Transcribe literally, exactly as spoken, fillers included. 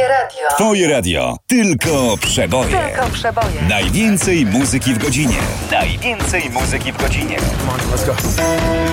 Twoje radio. Twoje radio. Tylko przeboje. Tylko przeboje. Najwięcej muzyki w godzinie. Najwięcej muzyki w godzinie. Come on, let's go.